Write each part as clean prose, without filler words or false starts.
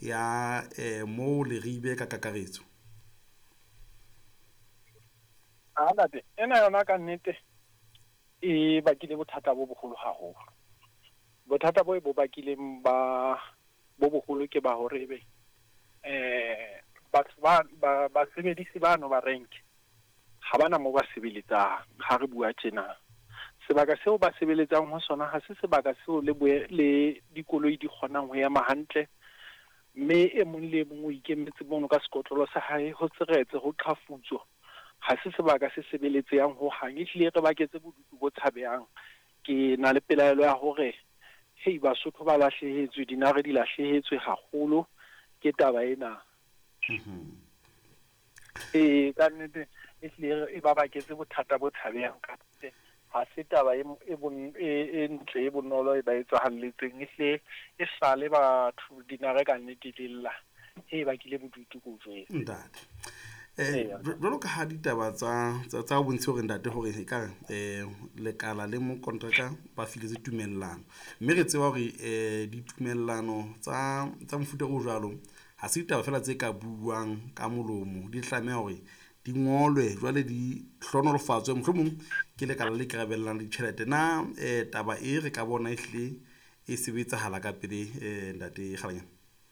ya mo le ribe ka kakaretso? ntate ena yona ka nnete e bakile bothata bo bogolo haholo. Bothata bo bakileng bo bogolo ke ba hore batho ba sebedisi bano ba renke ha bana mo ba sebeletsang ha re bua tjena. Sebaka seo ba sebeletsang ho sona ha se sebaka seo le dikoloi di kgonang ho ema hantle, mme e mong le mong o ikemetse mono ka sekotlolo sa hae ho tseretse ho qhafutswa. Ha se sebaka se sebeletsang ho hang, ehlile re baketse bodutu bo tshabehang. Ke na le pelaelo ya hore hei Basotho ba lahlehetswe, dinare di lahlehetswe haholo ke taba ena. Ka nnete ehlile e ba baketse bothata bo tshabehang ka nnete. Ha se taba e ntle e bonolo e ba etsahalletseng, ehlile e sale batho dinare ka nnete dilla e bakile bodutu ko jwetse. Ntate jwalo ka ha ditaba tsa bontshe hore ntate hore e ka lekala le mo kontraka ba filetse tumellano, mme re tseba hore ditumellano tsa mofuta o jwalo ha se ditaba fela tse ka buang ka molomo, di tlameha hore di ngolwe, jwale di hlonolofatswe, mohlomong ke lekala le karabellang ditjhelete na taba e re ka bona ehlile e sebetsahala ka pele ntate Kgalanyana.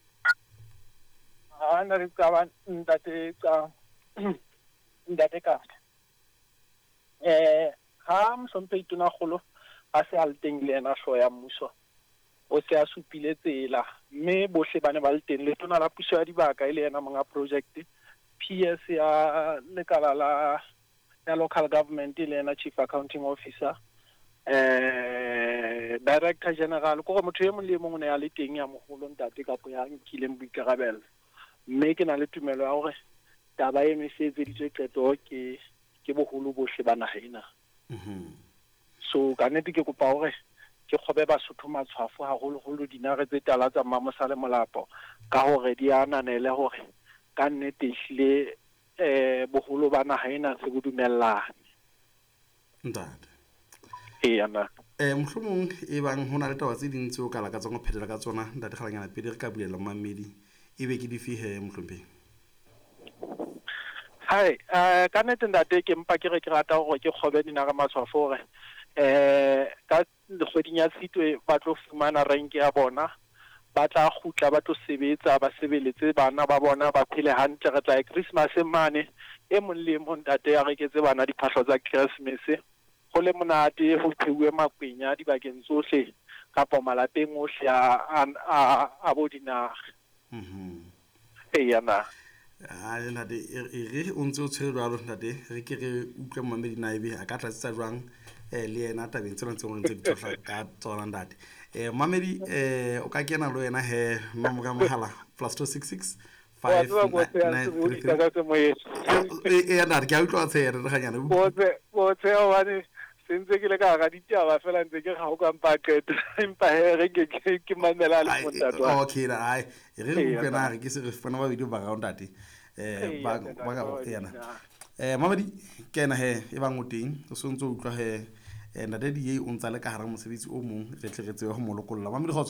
Ntate ka ha Mohlomphehile Tonakgolo a se a le teng le yena hlooho ya mmuso, o se a supile tsela, mme bohle ba ne ba le teng. Letona la puso ya dibaka e le yena monga project, PS ya lekala ya local government e le yena chief accounting officer, director general, ko motho e mong le mong o ne a le teng ya moholo ntate kapo ya nkileng boikarabelo. Mme ke na le tumelo ya hore taba e etseditswe qeto ke boholo bohle ba naha ena. So ka nnete ke kopa hore ke kgobe Basotho matshwafo haholoholo dinare tse tala tsa Mamosa le Molapo, ka hore di ananele hore ka nnete ehlile boholo ba naha ena se bo dumellane. Ntate na mohlomong e bang ho na le taba tse ding tseo ka lakatsang ho phethela ka tsona ntate Kgalanyana pele re ka bulela mmamedi, e be ke dife Mohlompheng? Hai ka nnete ntate ke mpa ke re ke rata hore ke kgobe dinare matshwafo hore ka kgweding ya Tshitwe ba tlo fumana renke ya bona, ba tla kgutla ba tlo sebetsa, ba sebeletse bana ba bona, ba phele hantle. Re tla Christmas mane e mong le mong ntate a reketse bana diphahlo tsa Christmas, ho le monate, ho pheuwe makwenya dibakeng tsohle kapa malapeng ohle a bo dinaga. na ntate re o ntse o tshwere jwalo ntate, re ke re utlwe mmamedi na ebe a ka tlatsetsa jwang le yena tabeng tsena tse re ntse di tlohla ka tsona ntate. Mmamedi o ka kena le wena nomoro ya mohala +266 ntate ke a utlwa tshere re ganyana botse hobane sentse ke le ka ga ditaba fela ntse ke ga o ka mpa qeta empa re ke mamela le montate wa. Okay ai re utlwena re ke se re fana ba video ba round ntate ba ka yana Mamedi ke ena e bang o teng o se ntse o utlwa ntate di o ntsa le ka hara mosebetsi o mong re tle re tsebe ho molokolla. Mamedi khotso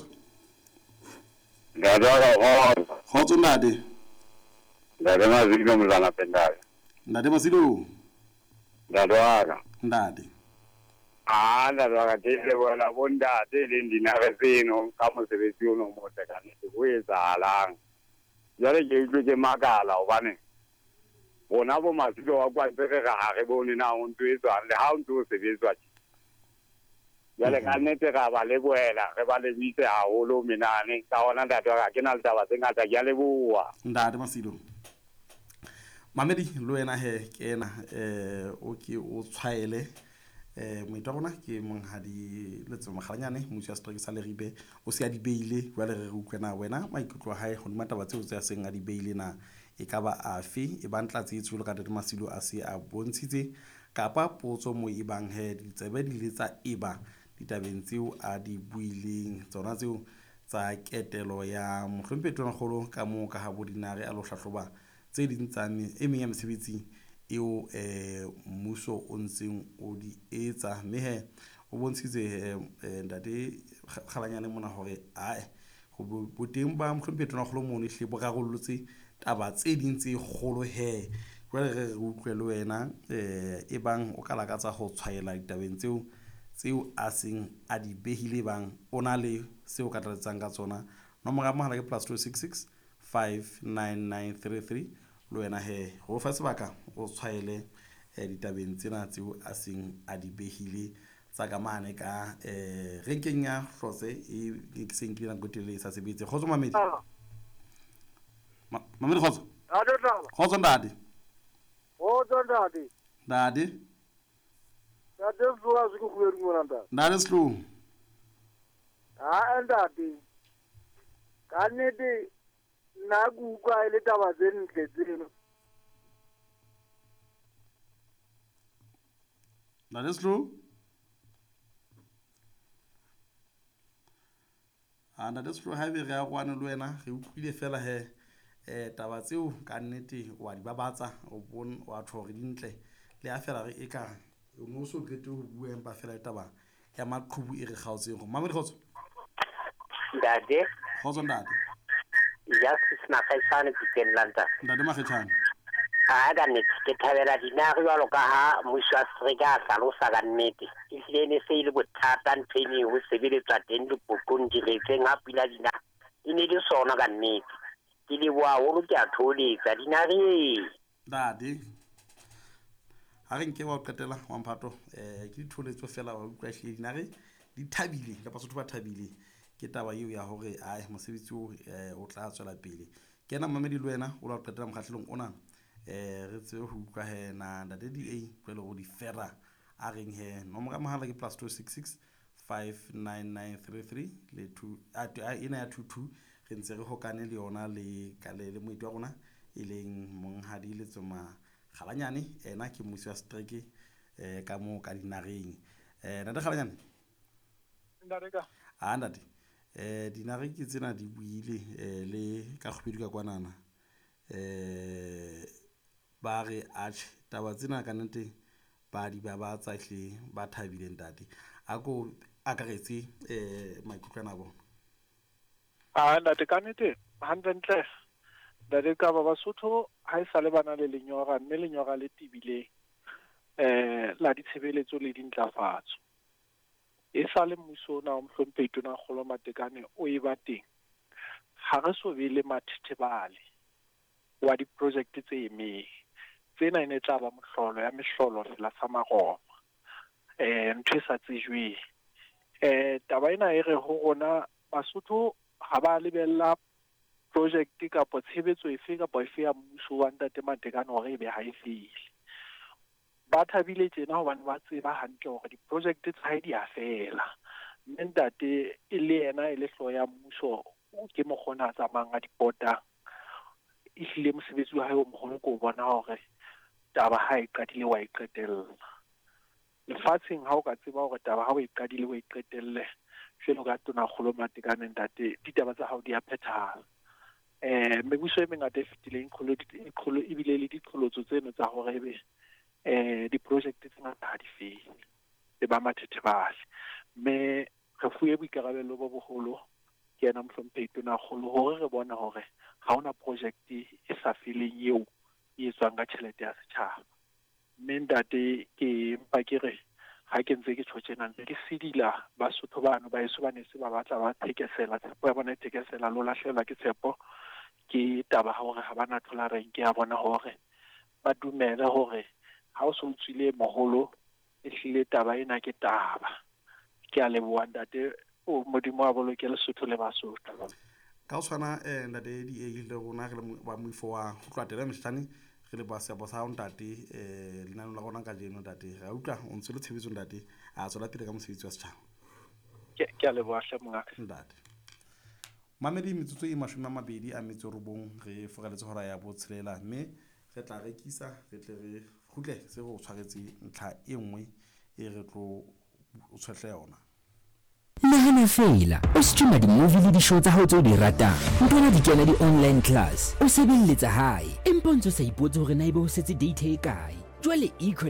khotso ntate Mazilo mzana pendale. Ntate Masilo Dadwaka. ntate Dadwaka tele bona bondate le dinare tseno ka mosebetsi o no motle ka nnete ho etsahalang. Jwale ke utlwe ke makala hobane bona bo Masilo wa kwa ntse re ha re bone na o ntso etswang le ha o ntso o sebetswa. Jwale ka nnete ra ba le boela re ba le bitse haholo menane ka ona Dadwaka ke na le taba tse ngata ke a leboha. ntate Masilo. Mamedi le wena ke ena o ke o tshwaele moitwa rona ke monghadi Letso Mokgalanyane mmuso ya setereke sa Leribe o se a di beile jwale re utlwe na wena maikutlo hae go nna taba tseo tse a seng a di beile na e ka ba afe e bang tlatse tselo ka Ntate Masilo a se a bontshitse kapa potso mo e bang ditsebe di le tsa eba ditabeng tseo a di buileng tsona tseo tsa ketelo ya Mohlomphehile Tonakgolo ka mo ka ha bo dinare a lo hlahloba tse ding tsa e meng ya mesebetsi eo mmuso o ntseng o di etsa, mme o bontshitse ntate Kgalanyane mona hore boteng ba mohlomphedi tonakgolo mono ehlile bo ragollotse taba tse ding tse kgolo he jwale re utlwe le wena e bang o ka lakatsa go tshwaela ditabeng tseo a seng a di behile bang o na le seo ka tlaletsang ka tsona nomoro ya mohala ke +266 59933 le wena he go fa sebaka o tshwaele ditabeng tsena tseo a seng a di behile tsa ka mane ka renkeng ya Hlotse e ke seng ke nako telele sa sebetse kgotso Mamedi Mamedi kgotso ndadi ndadi ndadi Slu ndadi ka nnete nna ke utlwa e le taba tse ntle tseno ndadi Slu ndadi Slu ha ebe re ya kwane le wena re utlwile fela he taba tseo ka nnete wa di babatsa o bon wa thore dintle le a fela re e ka mo so gete ho bua empa fela taba ya maqhubu e re kgaotseng go Mamedi kgotso ndade kgotso ndade justice na kaisane piteng lanta ndade Makgetjhane ka nnete ke thabela dinare jwalo ka ha mmuso wa Afrika a hlalosa ka nnete ehlile ne se ile bothata nthwene ho sebeletswa teng dipokong diretseng ha pila dina e ne le sona ka nnete ke le bua holo ke a tholetsa dinare ndade ha re nke wa o qetela wa mphato ke ditholetso fela wa utlwa hle dinare di thabile ka Basotho ba thabile ke taba eo ya hore ai mosebetsi o tla tswela pele kena Mamedi le wena o la qetela mokgahlelong ona re tsebe ho utlwa he na ndade di pele go di fera a reng he nomoro ya mohala ke +266 59933 le 2 ina ya 22 re ntse re hokane le yona le kalele moeti wa rona e leng monghadi le tsoma Kgalanyane ena ke mmuso wa Strike ka mo ka dinareng ntate Kgalanyane ndareka ndate dinare ke tsena di buile le ka kgwedi ka kwanana ba re taba tsena ka nnete ba di babatsa hle ba thabile ntate a ko akaretse maikutlwana a bona ntate ka nnete hantle ntate ka ba Basotho ha e sa le bana le lenyora mme lenyora le tibile la ditshebeletso le dintlafatso e sa le mmuso ona o Mohlomphedi Tonakgolo Matekane o e ba teng ha re so be le mathethebale wa di-project tse emeng tsena e ne tla ba mohlolo ya mehlolo fela sa maroma ntho e sa tsejweng taba ena e re ho rona Basotho ha ba lebella project kapa tshebetso efe kapa efe ya mmuso wa Ntate Matekane hore ebe ha e file ba thabile tjena hobane ba tseba hantle hore di-project tsa hae di a fela mme ntate e le yena e le hlooho ya mmuso ke mokgona a tsamayang a dipotang ehlile mosebetsi wa hae o moholo ko bona hore taba ha e qadile wa e qetella lefatsheng ha o ka tseba hore taba ha o e qadile wa e qetelle jwalo ka Tonakgolo Matekane ntate ditaba tsa hao di a phethahala mebuso e mengata e fetileng kgolo ebile le diqholotso tseno tsa hore ebe di-project tse ngata ha di fele le ba mathethebale mme re fuwe boikarabelo bo boholo ke yena Mohlomphedi Tonakgolo hore re bone hore ha hona project e sa feleng eo e etswang ka tjhelete ya setjhaba mme ntate ke mpa ke re ha ke ntse ke tjhotjena ntse ke sidila Basotho bano ba eso ba ne se ba batla ba thekesela tshepo ya bona e thekesela lo lahlehelwa ke tshepo ke taba hore ha bana thola renke ya bona hore ba dumele hore ha o so tswile moholo ehlile taba ena ke taba ke a leboha ntate o modimo a boloke Lesotho le Basotho ka o tshwana ntate di le rona re le ba moifo wa go tlwatela mehlane re le ba seabo sa ntate lenaneo la rona ka jeno ntate ra utlwa o ntse le tshebetso ntate a tswela pele ka mosebetsi wa setjhaba ke a leboha hle mongaka ntate Mamedi metsotso e 29 re fogaletse hora ya botshelela mme re tla rekisa re tle re khutle se go tshwaretse ntlha e nngwe e re tlo o tshwehle yona nahana feela o streama di-movie le di-show tsa hao tse o di ratang ntwana di kena di-online class o sebelletsa hae empa ntse o sa ipotse hore na ebe o setse data e kae jwale Econet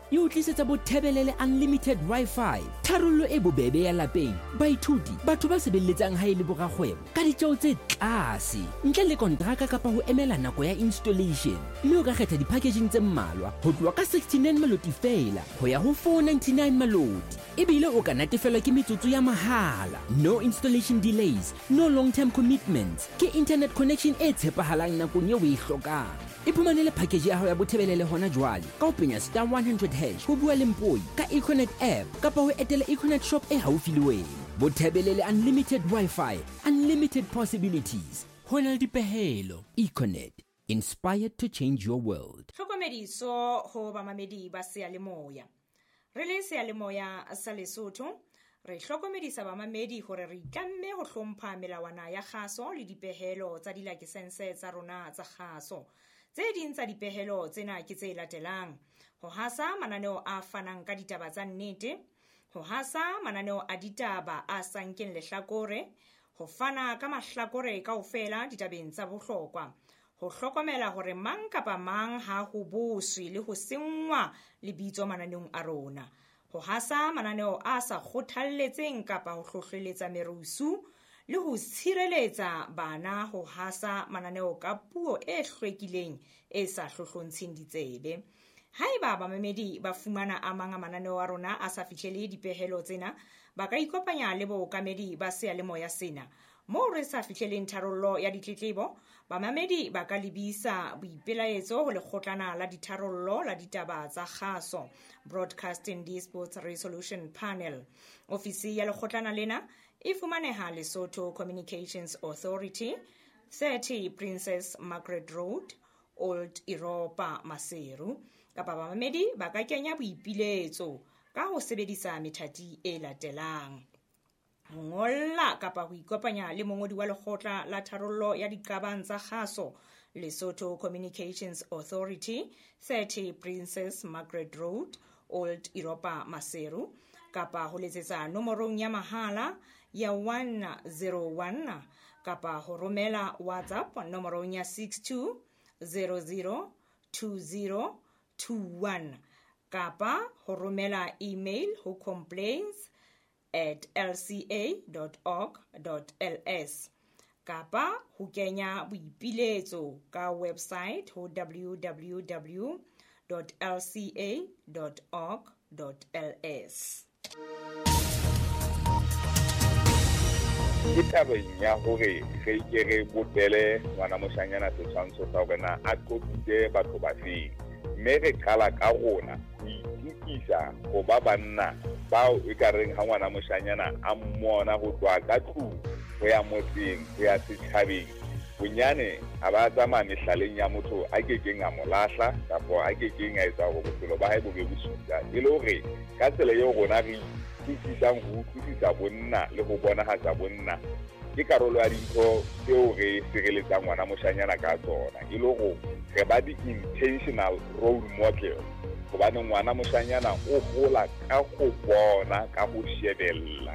e o tlisetsa bothebelele unlimited Wi-Fi, tharollo e bobebe ya lapeng, baithuti, batho ba sebeletsang ha e le borakgwebo ka ditjeo tse tlase, ntle le kontraka kapa ho emela nako ya installation. Mme o ka kgetha di-packaging tse mmalwa ho tloha ka 69 maloti fela ho ya ho 499 maloti. Ebile o ka natefelwa ke metsotso ya mahala, no installation delays, no long-term commitments, ke internet connection e tshepahalang nakong eo o e hlokang. Iphumanele package ya hao ya bothebelele hona jwale ka ho penya *100# ho bua le Mpoi ka Econet app kapa ho etela Econet shop e haufi le wena. Bothebelele unlimited Wi-Fi, unlimited possibilities. Hona le dipehelo. Econet, inspired to change your world. Tlhokomediso ho bamamedi ba Seyalemoya. Re le Seyalemoya sa Lesotho, re hlokomedisa bamamedi hore re itlamme ho hlompha melawana ya kgaso le dipehelo tsa dilakesense tsa rona tsa kgaso. Tse ding tsa dipehelo tsena ke tse latelang: ho hasa mananeo a fanang ka ditaba tsa nnete, ho hasa mananeo a ditaba a sa nkeng lehlakore, ho fana ka mahlakore kaofela ditabeng tsa bohlokwa, ho hlokomela hore mang kapa mang ha ho boswe le ho sengwa lebitso mananeong a rona, ho hasa mananeo a sa kgothalletseng kapa ho hlohleletsa merusu, le ho tshireletsa bana ho hasa mananeo ka puo e hlwekileng e sa hlohlontsheng ditsebe. Haeba bamamedi ba fumana a mang a mananeo a rona a sa fihlele dipehelo tsena, ba ka ikopanya le bookamedi ba Seyalemoya sena. Moo re sa fihleleng tharollo ya ditletlebo, bamamedi ba ka lebisa boipelaetso ho Lekgotlana la Ditharollo la Ditaba tsa Kgaso, Broadcasting Disputes Resolution Panel. Ofisi ya lekgotlana lena e fumaneha Lesotho Communications Authority, 30 Princess Margaret Road, Old Europa, Maseru. Kapa bamamedi ba ka kenya boipiletso ka ho sebedisa methati e latelang: ho ngolla kapa ho ikopanya le mongodi wa Lekgotla la Tharollo ya Diqabang tsa Kgaso, Lesotho Communications Authority, 30 Princess Margaret Road, Old Europa, Maseru, kapa ho letsetsa nomorong ya mahala ya 101 kapa ho romela WhatsApp nomorong ya 62002021 kapa ho romela email ho complaints@lca.org.ls kapa ho kenya boipiletso ka website ho www.lca.org.ls. Ke tabeng ya hore re ke re botele ngwana moshanyana setshwantsho sa hore na a qotile batho ba feng, mme re qala ka rona ho itukisa ho ba banna bao e ka reng ha ngwana moshanyana a mmona ho tloha ka tlung ho ya motseng ho ya setjhabeng, bonyane a ba tsamaya mehlaleng ya motho a kekeng a mo lahla kapa a kekeng a etsa hore bophelo ba hae bo be bosuta, e le hore ka tsela eo rona re utlwisisang ho utlwisisa bonna le ho bonahatsa bonna ke karolo ya dintho tseo re sireletsang ngwana moshanyana ka tsona, e le hore re ba di-intentional role model, hobane ngwana moshanyana o hola ka go bona, ka go shebella.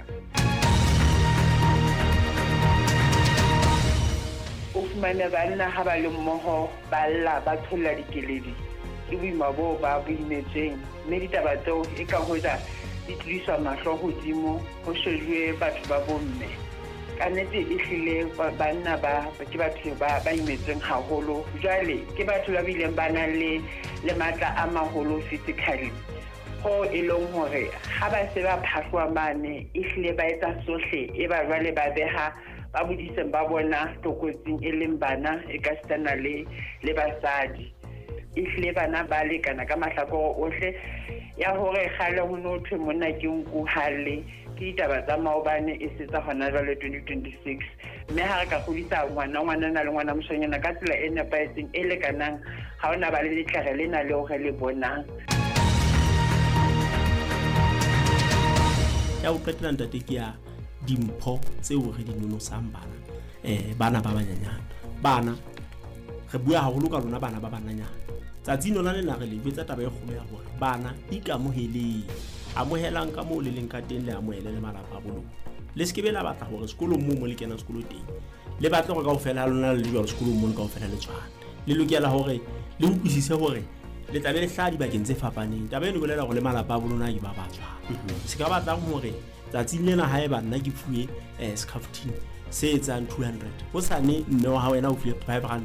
O fumane banna ha ba le mmoho ba lla ba tholla dikeledi ke boima bo ba boimetseng, mme ditaba tseo e ka hoja di tliswa mahlo hodimo ho shejwe batho ba bomme. Ka nnete e hlile banna ba ke batho ba imetseng haholo, jwale ke batho ba bileng ba nang le matla a maholo physically, ho e leng hore ha ba se ba phahlwa mane e hlile ba etsa sohle e ba jwale ba beha ba bodiseng ba bona tokotsing e leng bana e ka sitana le basadi. E hlile bana ba lekana ka mahlakore ohle ya hore kgale ho no thwe monna ke nku halle ke ditaba tsa maobane e setsa hona jwale 2026, mme ha re ka kgodisa ngwana na le ngwana moshanyana ka tsela e nepahetseng e lekanang, ha ona ba le letlare lena le hore le bonang. Ya o qetela ntate ke ya dimpho tseo re di nonosang bana ba banyanyana. Bana re bua haholo ka rona bana ba bananyana. Tsatsing lona lena re le betsa taba e kgolo ya hore bana ikamoheleng, amohelang ka moo le leng ka teng, le amohele le malapa a bolong. Le skebe la batla hore sekolong moo le kenang sekolo teng le batle go kaofela lona le jwa sekolong moo kaofela le tshwana. Le lokela hore le utlwisise hore le tla be le hlaha dibakeng tse fapaneng. Taba eno e bolela hore le malapa a bolona ke ba batswa se ka batlang hore tsatsing lena haeba nna ke fuwe scarf tin se etsang 200 ho sane mme wa ha wena o fuwe 500